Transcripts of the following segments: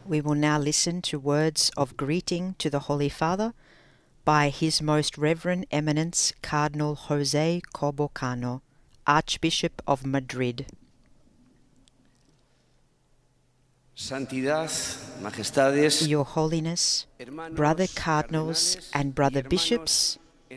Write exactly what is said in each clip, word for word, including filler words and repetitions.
We will now listen to words of greeting to the Holy Father by His Most Reverend Eminence Cardinal José Cobo Cano, Archbishop of Madrid. Santidad, Majestades, Your Holiness, Brother Cardinals and Brother Bishops,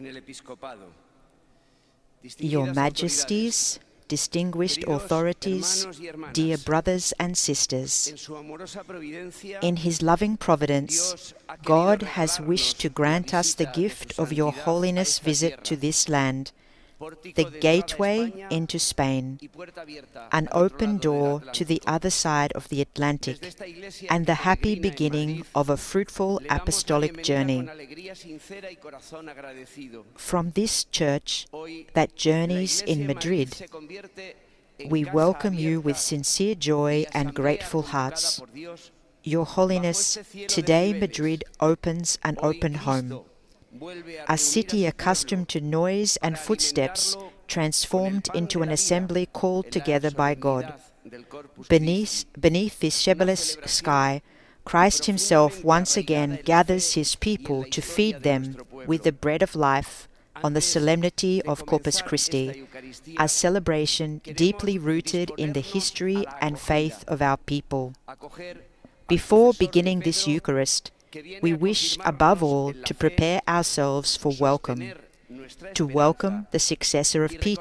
Your Majesties, distinguished authorities, dear brothers and sisters, in His loving providence, God has wished to grant us the gift of Your Holiness' visit to this land, the gateway into Spain, an open door to the other side of the Atlantic, and the happy beginning of a fruitful apostolic journey. From this church that journeys in Madrid, we welcome you with sincere joy and grateful hearts. Your Holiness, today Madrid opens an open home. A city accustomed to noise and footsteps transformed into an assembly called together by God. Beneath, beneath this shebeless sky, Christ Himself once again gathers His people to feed them with the bread of life on the solemnity of Corpus Christi, a celebration deeply rooted in the history and faith of our people. Before beginning this Eucharist, we wish above all to prepare ourselves for welcome, to welcome the successor of Peter,